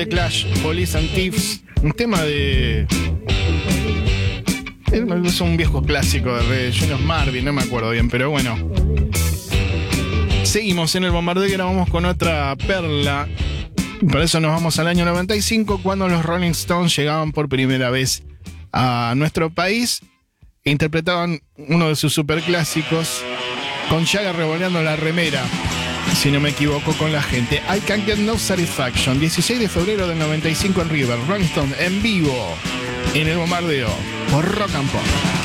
The Clash, Police and Thieves, un tema de... Es un viejo clásico de Jonas Marvin, no me acuerdo bien, pero bueno. Seguimos en el bombardeo y ahora vamos con otra perla. Por eso nos vamos al año 95, cuando los Rolling Stones llegaban por primera vez a nuestro país e interpretaban uno de sus superclásicos con Jagger revoleando la remera, si no me equivoco, con la gente. I Can't Get No Satisfaction, 16 de febrero del 95 en River. Rolling Stone en vivo en el bombardeo por Rock and Pop.